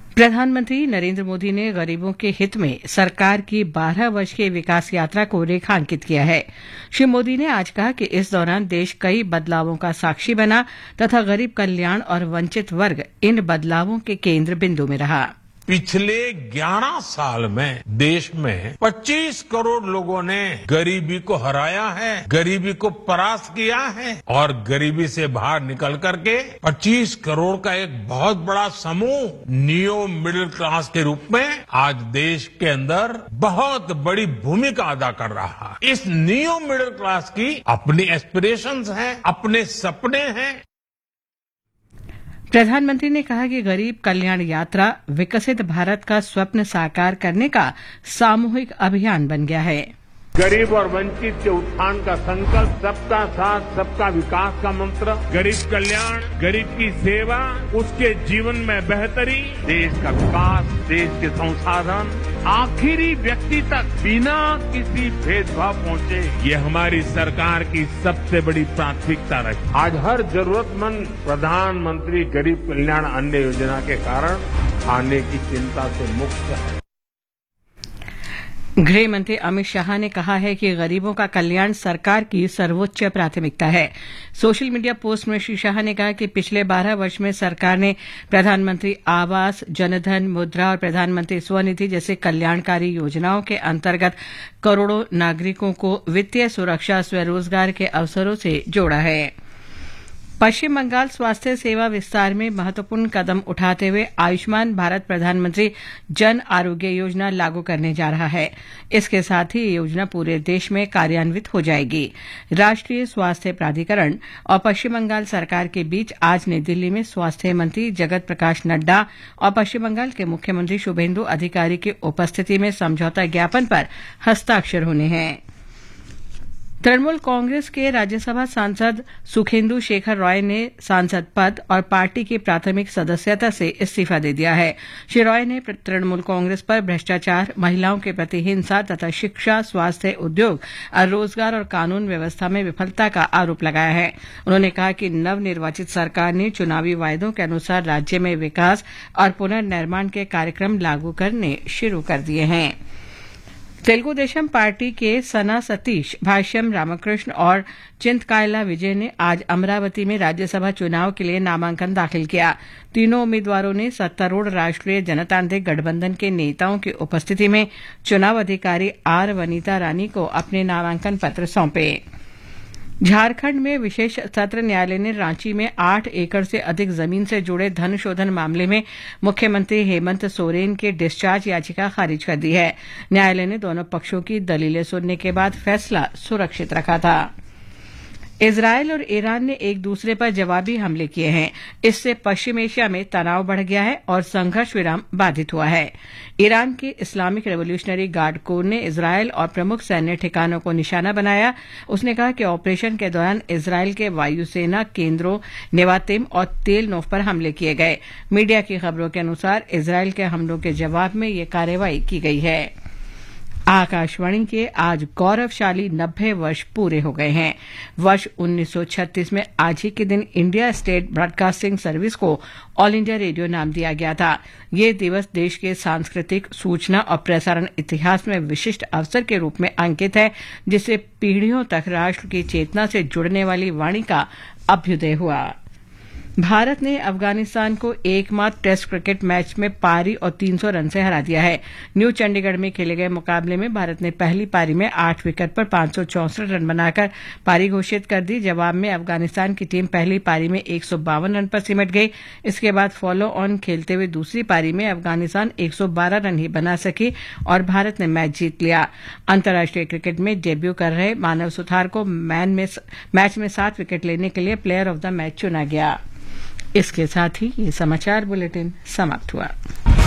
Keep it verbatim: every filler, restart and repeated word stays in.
प्रधानमंत्री नरेंद्र मोदी ने गरीबों के हित में सरकार की बारह वर्ष की विकास यात्रा को रेखांकित किया है। श्री मोदी ने आज कहा कि इस दौरान देश कई बदलावों का साक्षी बना तथा गरीब कल्याण और वंचित वर्ग इन बदलावों के केंद्र बिंदु में रहा। पिछले ग्यारह साल में देश में पच्चीस करोड़ लोगों ने गरीबी को हराया है, गरीबी को परास्त किया है और गरीबी से बाहर निकल करके पच्चीस करोड़ का एक बहुत बड़ा समूह नियो मिडिल क्लास के रूप में आज देश के अंदर बहुत बड़ी भूमिका अदा कर रहा है। इस नियो मिडिल क्लास की अपनी एस्पिरेशंस हैं, अपने सपने हैं। प्रधानमंत्री ने कहा कि गरीब कल्याण यात्रा विकसित भारत का स्वप्न साकार करने का सामूहिक अभियान बन गया है। गरीब और वंचित के उत्थान का संकल्प, सबका साथ सबका विकास का मंत्र, गरीब कल्याण, गरीब की सेवा, उसके जीवन में बेहतरी, देश का विकास, देश के संसाधन आखिरी व्यक्ति तक बिना किसी भेदभाव पहुंचे, ये हमारी सरकार की सबसे बड़ी प्राथमिकता रही। आज हर जरूरतमंद प्रधानमंत्री गरीब कल्याण अन्न योजना के कारण खाने की चिंता से मुक्त है। गृह मंत्री अमित शाह ने कहा है कि गरीबों का कल्याण सरकार की सर्वोच्च प्राथमिकता है। सोशल मीडिया पोस्ट में श्री शाह ने कहा कि पिछले बारह वर्ष में सरकार ने प्रधानमंत्री आवास, जनधन, मुद्रा और प्रधानमंत्री स्वनिधि जैसे कल्याणकारी योजनाओं के अंतर्गत करोड़ों नागरिकों को वित्तीय सुरक्षा, स्वरोजगार के अवसरों से जोड़ा है। पश्चिम बंगाल स्वास्थ्य सेवा विस्तार में महत्वपूर्ण कदम उठाते हुए आयुष्मान भारत प्रधानमंत्री जन आरोग्य योजना लागू करने जा रहा है। इसके साथ ही ये योजना पूरे देश में कार्यान्वित हो जाएगी। राष्ट्रीय स्वास्थ्य प्राधिकरण और पश्चिम बंगाल सरकार के बीच आज नई दिल्ली में स्वास्थ्य मंत्री जगत प्रकाश नड्डा और पश्चिम बंगाल के मुख्यमंत्री शुभेंदु अधिकारी की उपस्थिति में समझौता ज्ञापन पर हस्ताक्षर होने हैं। तृणमूल कांग्रेस के राज्यसभा सांसद सुखेंदु शेखर रॉय ने सांसद पद और पार्टी की प्राथमिक सदस्यता से इस्तीफा दे दिया है। श्री रॉय ने तृणमूल कांग्रेस पर भ्रष्टाचार, महिलाओं के प्रति हिंसा तथा शिक्षा, स्वास्थ्य, उद्योग और रोजगार और कानून व्यवस्था में विफलता का आरोप लगाया है। उन्होंने कहा कि नवनिर्वाचित सरकार ने चुनावी वायदों के अनुसार राज्य में विकास और पुनर्निर्माण के कार्यक्रम लागू करने शुरू कर दिए हैं। तेलुगु देशम पार्टी के सना सतीश, भाष्यम रामकृष्ण और चिंतकायला विजय ने आज अमरावती में राज्यसभा चुनाव के लिए नामांकन दाखिल किया। तीनों उम्मीदवारों ने सत्तारूढ़ राष्ट्रीय जनतांत्रिक गठबंधन के नेताओं की उपस्थिति में चुनाव अधिकारी आर वनीता रानी को अपने नामांकन पत्र सौंपे। झारखंड में विशेष सत्र न्यायालय ने रांची में आठ एकड़ से अधिक जमीन से जुड़े धन शोधन मामले में मुख्यमंत्री हेमंत सोरेन की डिस्चार्ज याचिका खारिज कर दी है। न्यायालय ने दोनों पक्षों की दलीलें सुनने के बाद फैसला सुरक्षित रखा था। इजरायल और ईरान ने एक दूसरे पर जवाबी हमले किए हैं। इससे पश्चिम एशिया में तनाव बढ़ गया है और संघर्ष विराम बाधित हुआ है। ईरान के इस्लामिक रेवोल्यूशनरी गार्ड कोर ने इजरायल और प्रमुख सैन्य ठिकानों को निशाना बनाया। उसने कहा कि ऑपरेशन के दौरान इजरायल के वायुसेना केंद्रों नेवातिम और तेल नोफ पर हमले किए गए। मीडिया की खबरों के अनुसार इजरायल के हमलों के जवाब में ये कार्रवाई की गई है। आकाशवाणी के आज गौरवशाली नब्बे वर्ष पूरे हो गए हैं। वर्ष उन्नीस सौ छत्तीस में आज ही के दिन इंडिया स्टेट ब्रॉडकास्टिंग सर्विस को ऑल इंडिया रेडियो नाम दिया गया था। ये दिवस देश के सांस्कृतिक, सूचना और प्रसारण इतिहास में विशिष्ट अवसर के रूप में अंकित है, जिससे पीढ़ियों तक राष्ट्र की चेतना से जुड़ने वाली वाणी का अभ्युदय हुआ। भारत ने अफगानिस्तान को एकमात्र टेस्ट क्रिकेट मैच में पारी और तीन सौ रन से हरा दिया है। न्यू चंडीगढ़ में खेले गए मुकाबले में भारत ने पहली पारी में आठ विकेट पर पांच सौ चौसठ रन बनाकर पारी घोषित कर दी। जवाब में अफगानिस्तान की टीम पहली पारी में एक सौ बावन रन पर सिमट गई। इसके बाद फॉलो ऑन खेलते हुए दूसरी पारी में अफगानिस्तान एक सौ बारह रन ही बना सकी और भारत ने मैच जीत लिया। अंतर्राष्ट्रीय क्रिकेट में डेब्यू कर रहे मानव सुथार को मैन में मैच में सात विकेट लेने के लिए प्लेयर ऑफ द मैच चुना गया। इसके साथ ही ये समाचार बुलेटिन समाप्त हुआ।